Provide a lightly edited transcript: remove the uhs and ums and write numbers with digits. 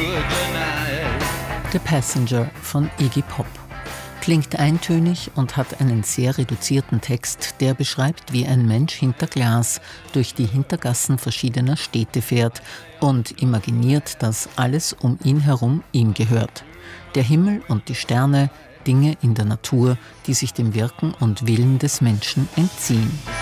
The Passenger von Iggy Pop. Klingt eintönig und hat einen sehr reduzierten Text, der beschreibt, wie ein Mensch hinter Glas durch die Hintergassen verschiedener Städte fährt und imaginiert, dass alles um ihn herum ihm gehört. Der Himmel und die Sterne, Dinge in der Natur, die sich dem Wirken und Willen des Menschen entziehen.